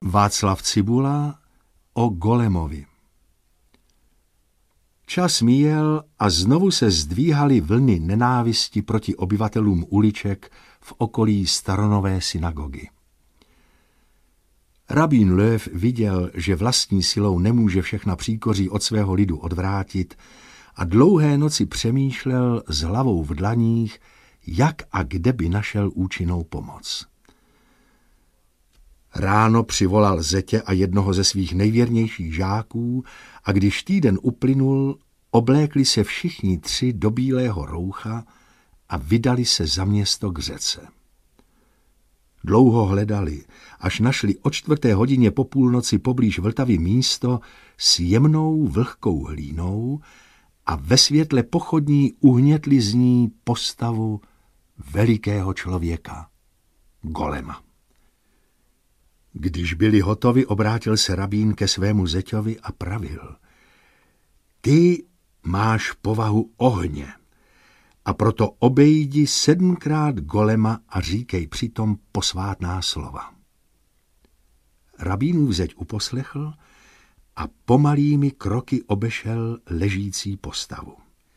Václav Cibula o Golemovi. Čas míjel a znovu se zdvíhaly vlny nenávisti proti obyvatelům uliček v okolí staronové synagogy. Rabín Löw viděl, že vlastní silou nemůže všechna příkoří od svého lidu odvrátit a dlouhé noci přemýšlel s hlavou v dlaních, jak a kde by našel účinnou pomoc. Ráno přivolal zetě a jednoho ze svých nejvěrnějších žáků a když týden uplynul, oblékli se všichni tři do bílého roucha a vydali se za město k řece. Dlouho hledali, až našli o 4:00 po půlnoci poblíž Vltavy místo s jemnou vlhkou hlínou a ve světle pochodní uhnětli z ní postavu velikého člověka, Golema. Když byli hotovi, obrátil se rabín ke svému zeťovi a pravil: Ty máš povahu ohně a proto obejdi 7krát Golema a říkej přitom posvátná slova. Rabínův zeď uposlechl a pomalými kroky obešel ležící postavu.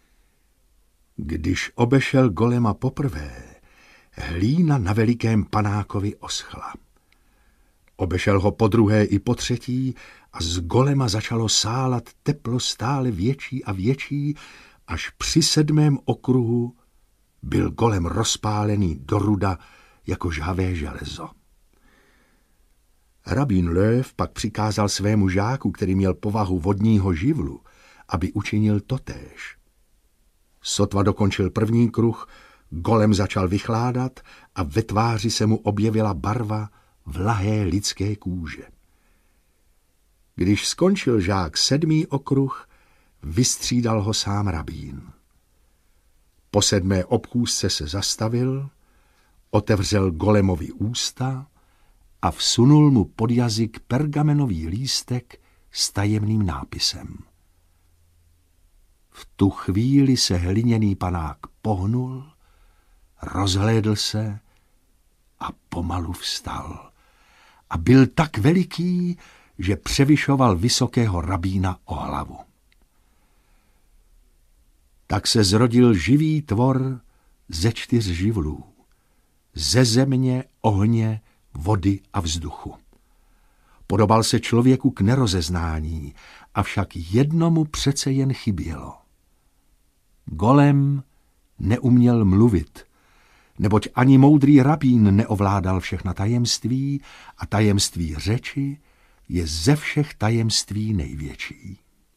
Když obešel Golema poprvé, hlína na velikém panákovi oschla. Obešel ho podruhé i potřetí a z Golema začalo sálat teplo stále větší a větší, až při 7. okruhu byl Golem rozpálený do ruda jako žhavé železo. Rabín Löw pak přikázal svému žáku, který měl povahu vodního živlu, aby učinil totéž. Sotva dokončil 1. kruh, Golem začal vychládat a ve tváři se mu objevila barva vlahé lidské kůže. Když skončil žák 7. okruh, vystřídal ho sám rabín. Po 7. obchůzce se zastavil, otevřel Golemovi ústa a vsunul mu pod jazyk pergamenový lístek s tajemným nápisem. V tu chvíli se hliněný panák pohnul, rozhlédl se a pomalu vstal. A byl tak veliký, že převyšoval vysokého rabína o hlavu. Tak se zrodil živý tvor ze 4 živlů, ze země, ohně, vody a vzduchu. Podobal se člověku k nerozeznání, avšak jednomu přece jen chybělo. Golem neuměl mluvit, neboť ani moudrý rabín neovládal všechna tajemství a tajemství řeči je ze všech tajemství největší.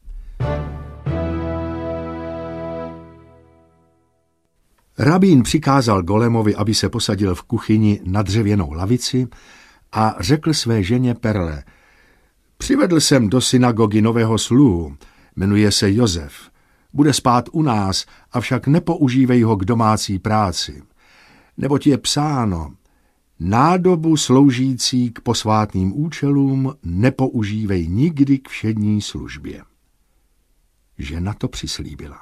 Rabín přikázal Golemovi, aby se posadil v kuchyni na dřevěnou lavici a řekl své ženě Perle: Přivedl jsem do synagogy nového sluhu, jmenuje se Josef. Bude spát u nás, avšak nepoužívej ho k domácí práci. Neboť je psáno: nádobu sloužící k posvátným účelům nepoužívej nikdy k všední službě. Žena to přislíbila.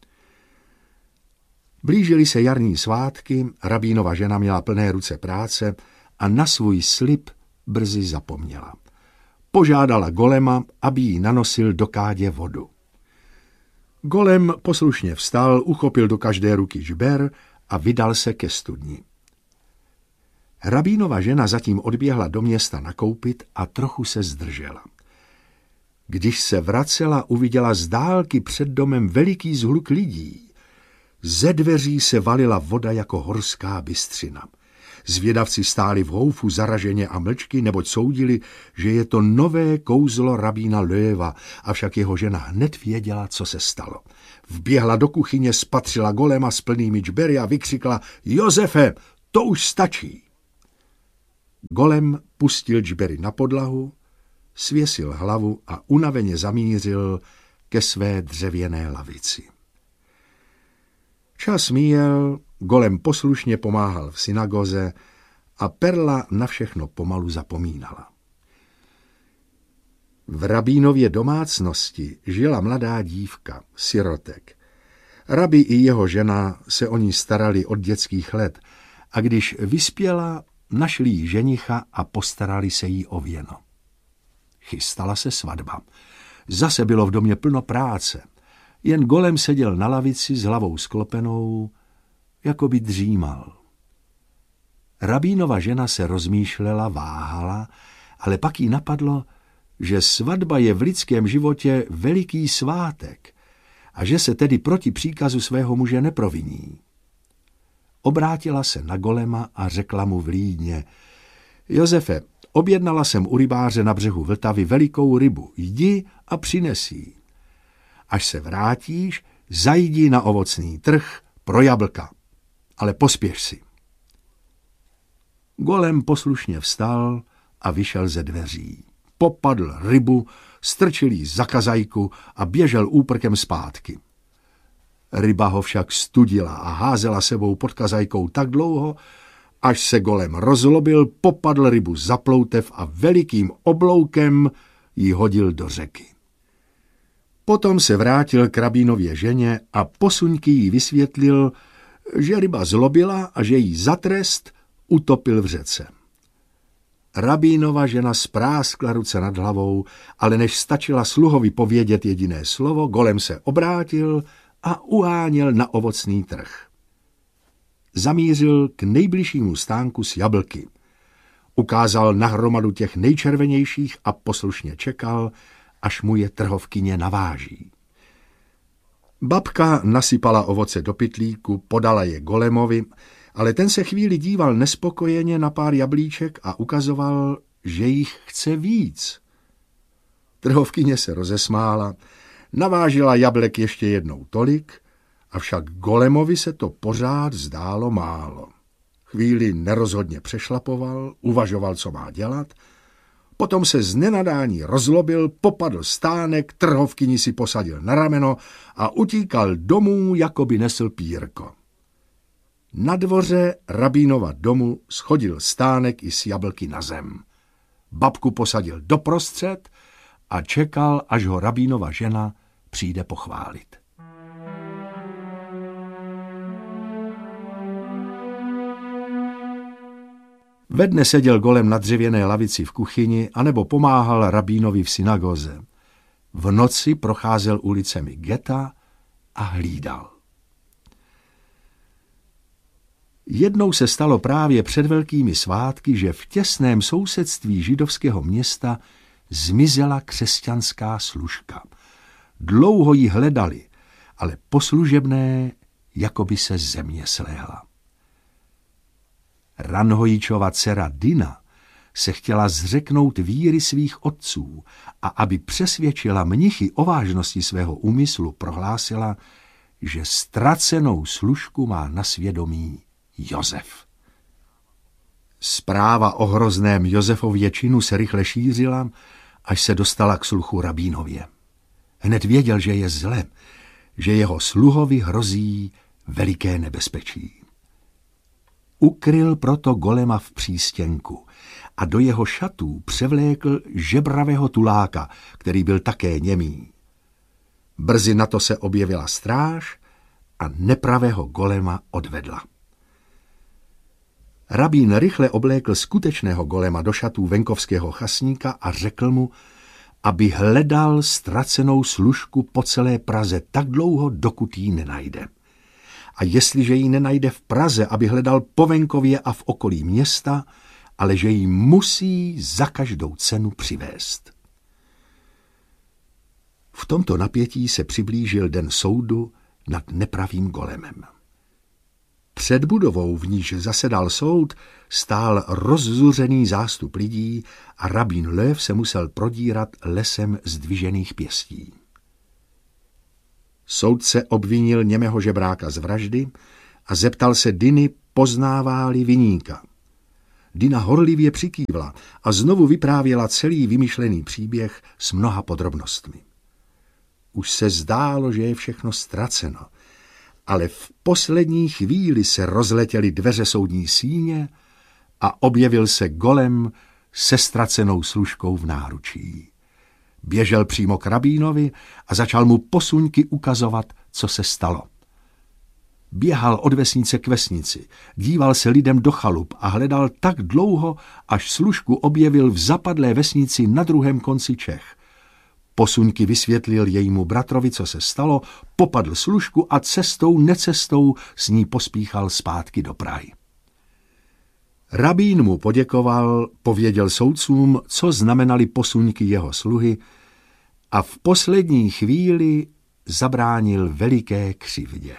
Blížily se jarní svátky, rabínova žena měla plné ruce práce a na svůj slib brzy zapomněla. Požádala Golema, aby jí nanosil do kádě vodu. Golem poslušně vstal, uchopil do každé ruky žber a vydal se ke studni. Rabínova žena zatím odběhla do města nakoupit a trochu se zdržela. Když se vracela, uviděla z dálky před domem veliký shluk lidí. Ze dveří se valila voda jako horská bystřina. Zvědavci stáli v houfu zaraženě a mlčky, neboť soudili, že je to nové kouzlo rabína Löwa, avšak jeho žena hned věděla, co se stalo. Vběhla do kuchyně, spatřila Golema s plnými džbery a vykřikla: Josefe, to už stačí. Golem pustil džbery na podlahu, svěsil hlavu a unaveně zamířil ke své dřevěné lavici. Čas míjel, Golem poslušně pomáhal v synagoze a Perla na všechno pomalu zapomínala. V rabínově domácnosti žila mladá dívka, sirotek. Rabi i jeho žena se o ní starali od dětských let a když vyspěla, našli jí ženicha a postarali se jí o věno. Chystala se svatba. Zase bylo v domě plno práce. Jen Golem seděl na lavici s hlavou sklopenou, jako by dřímal. Rabínova žena se rozmýšlela, váhala, ale pak jí napadlo, že svatba je v lidském životě veliký svátek a že se tedy proti příkazu svého muže neproviní. Obrátila se na Golema a řekla mu vlídně: Josefe, objednala jsem u rybáře na břehu Vltavy velikou rybu, jdi a přines ji. Až se vrátíš, zajdi na ovocný trh pro jablka, ale pospěš si. Golem poslušně vstal a vyšel ze dveří. Popadl rybu, strčil jí za kazajku a běžel úprkem zpátky. Ryba ho však studila a házela sebou pod kazajkou tak dlouho, až se Golem rozlobil, popadl rybu za ploutev a velikým obloukem ji hodil do řeky. Potom se vrátil k rabínově ženě a posuňky jí vysvětlil, že ryba zlobila a že jí za trest utopil v řece. Rabínova žena spráskla ruce nad hlavou, ale než stačila sluhovi povědět jediné slovo, Golem se obrátil a uháněl na ovocný trh. Zamířil k nejbližšímu stánku s jablky. Ukázal na hromadu těch nejčervenějších a poslušně čekal, až mu je trhovkyně naváží. Babka nasypala ovoce do pytlíku, podala je Golemovi, ale ten se chvíli díval nespokojeně na pár jablíček a ukazoval, že jich chce víc. Trhovkyně se rozesmála, navážila jablek ještě jednou tolik, avšak Golemovi se to pořád zdálo málo. Chvíli nerozhodně přešlapoval, uvažoval, co má dělat, potom se z nenadání rozlobil, popadl stánek, trhovkyni si posadil na rameno a utíkal domů, jako by nesl pírko. Na dvoře rabínova domu schodil stánek i s jablky na zem. Babku posadil doprostřed a čekal, až ho rabínova žena přijde pochválit. Ve dne seděl Golem na dřevěné lavici v kuchyni anebo pomáhal rabínovi v synagoze. V noci procházel ulicemi geta a hlídal. Jednou se stalo právě před velkými svátky, že v těsném sousedství židovského města zmizela křesťanská služka. Dlouho ji hledali, ale po služebné jako by se země sléhla. Ranhojičova dcera Dina se chtěla zřeknout víry svých otců a aby přesvědčila mnichy o vážnosti svého úmyslu, prohlásila, že ztracenou služku má na svědomí Josef. Zpráva o hrozném Josefově činu se rychle šířila, až se dostala k sluchu rabínově. Hned věděl, že je zle, že jeho sluhovi hrozí veliké nebezpečí. Ukryl proto Golema v přístěnku a do jeho šatů převlékl žebravého tuláka, který byl také němý. Brzy na to se objevila stráž a nepravého Golema odvedla. Rabín rychle oblékl skutečného Golema do šatů venkovského chasníka a řekl mu, aby hledal ztracenou služku po celé Praze tak dlouho, dokud ji nenajde. A jestliže ji nenajde v Praze, aby hledal po venkově a v okolí města, ale že ji musí za každou cenu přivést. V tomto napětí se přiblížil den soudu nad nepravým Golemem. Před budovou, v níž zasedal soud, stál rozzuřený zástup lidí a rabín Löw se musel prodírat lesem zdvižených pěstí. Soudce obvinil němého žebráka z vraždy a zeptal se Diny, poznává-li viníka. Dina horlivě přikývla a znovu vyprávěla celý vymyšlený příběh s mnoha podrobnostmi. Už se zdálo, že je všechno ztraceno, ale v poslední chvíli se rozletěly dveře soudní síně a objevil se Golem se ztracenou služkou v náručí. Běžel přímo k rabínovi a začal mu posuňky ukazovat, co se stalo. Běhal od vesnice k vesnici, díval se lidem do chalup a hledal tak dlouho, až služku objevil v zapadlé vesnici na druhém konci Čech. Posuňky vysvětlil jejímu bratrovi, co se stalo, popadl služku a cestou necestou s ní pospíchal zpátky do Prahy. Rabín mu poděkoval, pověděl soudcům, co znamenaly posuňky jeho sluhy a v poslední chvíli zabránil veliké křivdě.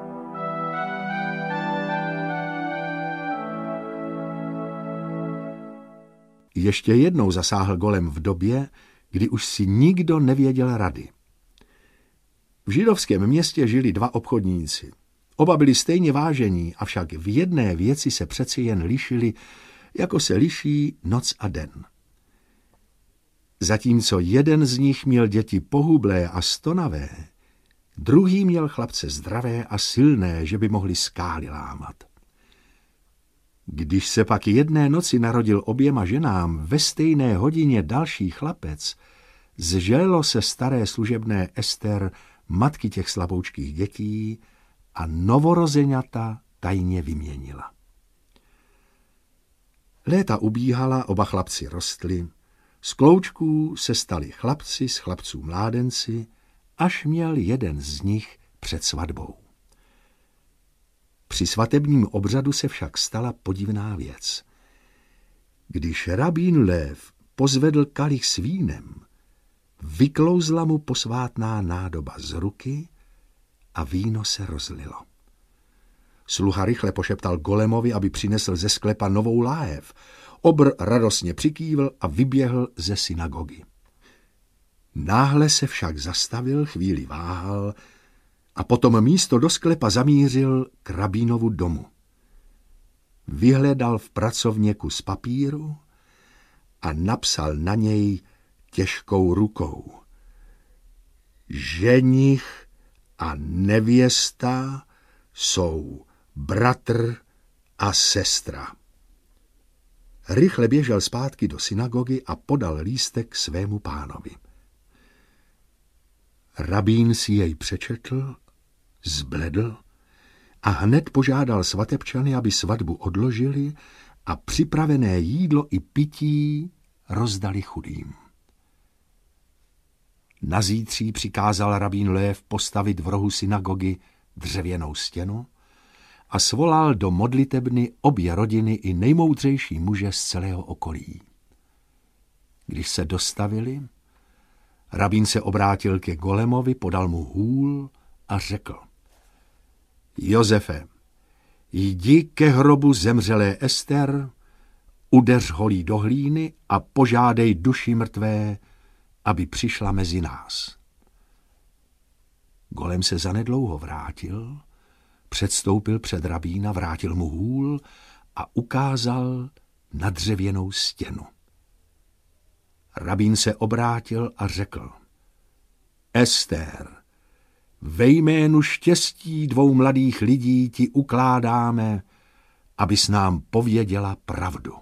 Ještě jednou zasáhl Golem v době, kdy už si nikdo nevěděl rady. V židovském městě žili dva obchodníci. Oba byli stejně vážení, avšak v jedné věci se přeci jen lišili, jako se liší noc a den. Zatímco jeden z nich měl děti pohublé a stonavé, druhý měl chlapce zdravé a silné, že by mohli skály lámat. Když se pak jedné noci narodil oběma ženám ve stejné hodině další chlapec, zželilo se staré služebné Ester, matky těch slaboučkých dětí, a novorozeňata tajně vyměnila. Léta ubíhala, oba chlapci rostli, z kloučků se stali chlapci, z chlapců mládenci, až měl jeden z nich před svatbou. Při svatebním obřadu se však stala podivná věc. Když rabín Lév pozvedl kalich s vínem, vyklouzla mu posvátná nádoba z ruky a víno se rozlilo. Sluha rychle pošeptal Golemovi, aby přinesl ze sklepa novou láhev. Obr radostně přikývl a vyběhl ze synagogy. Náhle se však zastavil, chvíli váhal a potom místo do sklepa zamířil k rabínovu domu. Vyhledal v pracovně kus papíru a napsal na něj těžkou rukou: Ženich a nevěsta jsou bratr a sestra. Rychle běžel zpátky do synagogy a podal lístek svému pánovi. Rabín si jej přečetl, zbledl a hned požádal svatebčany, aby svatbu odložili a připravené jídlo i pití rozdali chudým. Nazítří přikázal rabín Lév postavit v rohu synagogy dřevěnou stěnu a svolal do modlitebny obě rodiny i nejmoudřejší muže z celého okolí. Když se dostavili, rabín se obrátil ke Golemovi, podal mu hůl a řekl: Josefe, jdi ke hrobu zemřelé Ester, udeř holí do hlíny a požádej duši mrtvé, aby přišla mezi nás. Golem se zanedlouho vrátil, předstoupil před rabína, vrátil mu hůl a ukázal na dřevěnou stěnu. Rabín se obrátil a řekl: Ester, ve jménu štěstí dvou mladých lidí ti ukládáme, abys nám pověděla pravdu.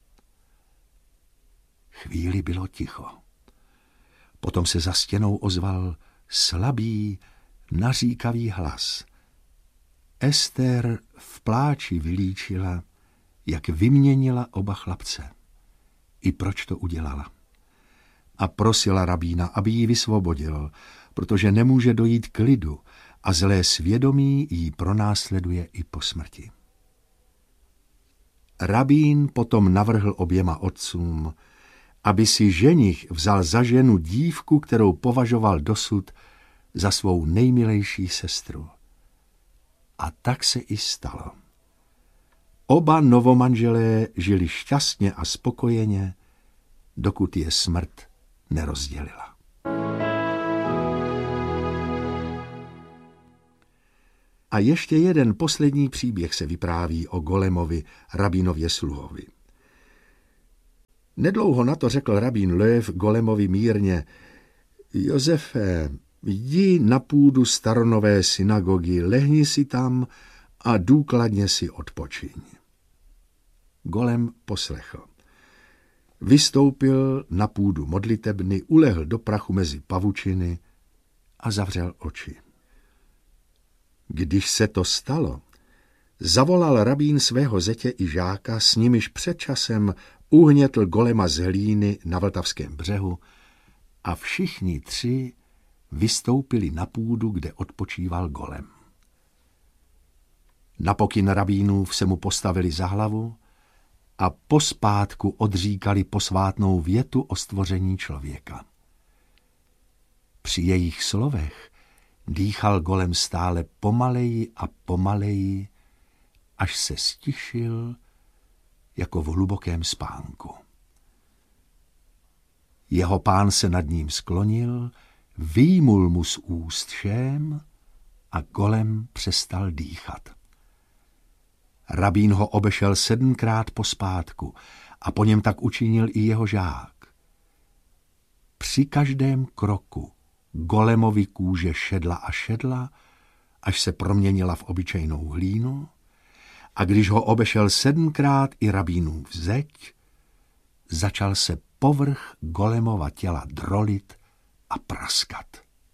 Chvíli bylo ticho. Potom se za stěnou ozval slabý, naříkavý hlas. Ester v pláči vylíčila, jak vyměnila oba chlapce. I proč to udělala. A prosila rabína, aby ji vysvobodil, protože nemůže dojít k lidu a zlé svědomí jí pronásleduje i po smrti. Rabín potom navrhl oběma otcům, aby si ženich vzal za ženu dívku, kterou považoval dosud za svou nejmilejší sestru. A tak se i stalo. Oba novomanželé žili šťastně a spokojeně, dokud je smrt nerozdělila. A ještě jeden poslední příběh se vypráví o Golemovi, rabínově sluhovi. Nedlouho na to řekl rabín Lév Golemovi mírně: Josefe, jdi na půdu staronové synagogy, lehni si tam a důkladně si odpočiň. Golem poslechl. Vystoupil na půdu modlitebny, ulehl do prachu mezi pavučiny a zavřel oči. Když se to stalo, zavolal rabín svého zetě i žáka, s nimiž před časem uhnětl golema z hlíny na Vltavském břehu a všichni tři vystoupili na půdu, kde odpočíval golem. Na pokyn rabínův se mu postavili za hlavu a pospátku odříkali posvátnou větu o stvoření člověka. Při jejich slovech dýchal golem stále pomaleji a pomaleji, až se stišil jako v hlubokém spánku. Jeho pán se nad ním sklonil, vyjmul mu z úst šém a golem přestal dýchat. Rabín ho obešel 7krát pospátku a po něm tak učinil i jeho žák. Při každém kroku golemovi kůže šedla a šedla, až se proměnila v obyčejnou hlínu, a když ho obešel 7krát i rabínův zeď, začal se povrch golemova těla drolit a praskat.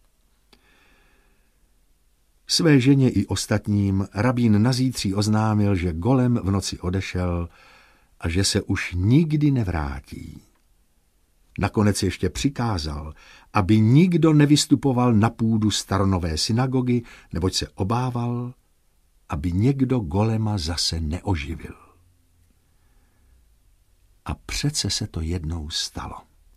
Své ženě i ostatním rabín nazítří oznámil, že golem v noci odešel a že se už nikdy nevrátí. Nakonec ještě přikázal, aby nikdo nevystupoval na půdu staronové synagogy, neboť se obával, aby někdo golema zase neoživil. A přece se to jednou stalo.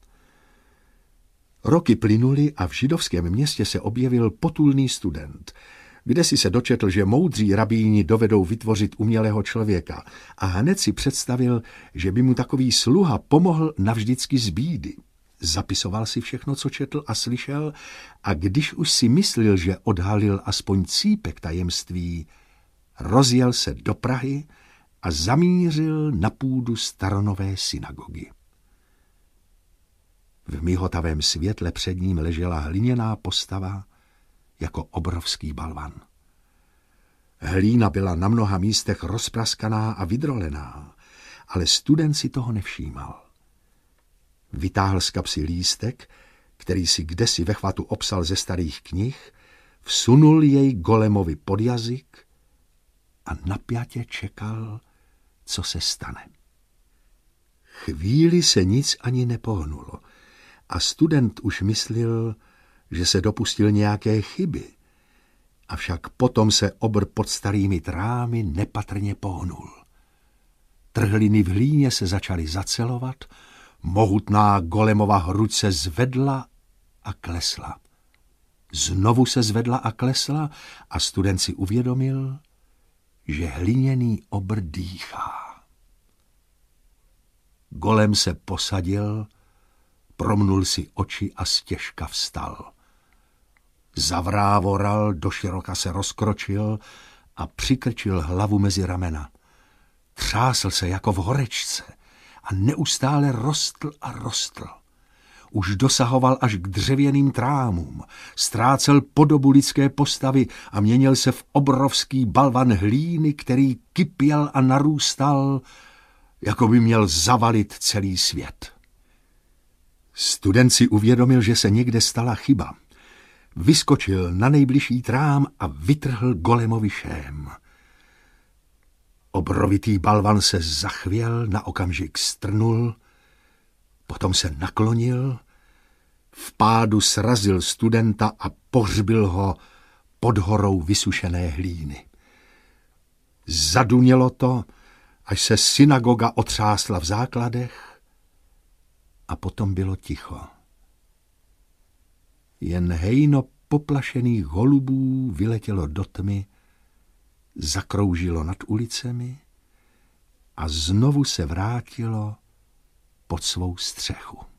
Roky plynuly a v židovském městě se objevil potulný student, kde si se dočetl, že moudří rabíni dovedou vytvořit umělého člověka, a hned si představil, že by mu takový sluha pomohl navždycky z bídy. Zapisoval si všechno, co četl a slyšel, a když už si myslel, že odhalil aspoň cípek tajemství, rozjel se do Prahy a zamířil na půdu staronové synagogy. V mihotavém světle před ním ležela hliněná postava jako obrovský balvan. Hlína byla na mnoha místech rozpraskaná a vydrolená, ale student si toho nevšímal. Vytáhl z kapsy lístek, který si kdesi ve chvatu opsal ze starých knih, vsunul jej golemovi pod jazyk a napjatě čekal, co se stane. Chvíli se nic ani nepohnulo a student už myslel, že se dopustil nějaké chyby, avšak potom se obr pod starými trámy nepatrně pohnul. Trhliny v hlíně se začaly zacelovat, mohutná golemova hruď se zvedla a klesla. Znovu se zvedla a klesla a student si uvědomil, že hliněný obr dýchá. Golem se posadil, promnul si oči a stěžka vstal. Zavrávoral, doširoka se rozkročil a přikrčil hlavu mezi ramena. Třásl se jako v horečce a neustále rostl a rostl. Už dosahoval až k dřevěným trámům, ztrácel podobu lidské postavy a měnil se v obrovský balvan hlíny, který kypěl a narůstal, jako by měl zavalit celý svět. Student si uvědomil, že se někde stala chyba. Vyskočil na nejbližší trám a vytrhl golemovi šém. Obrovitý balvan se zachvěl, na okamžik strnul, potom se naklonil, v pádu srazil studenta a pohřbil ho pod horou vysušené hlíny. Zadunělo to, až se synagoga otřásla v základech a potom bylo ticho. Jen hejno poplašených holubů vyletělo do tmy, zakroužilo nad ulicemi a znovu se vrátilo pod svou střechu.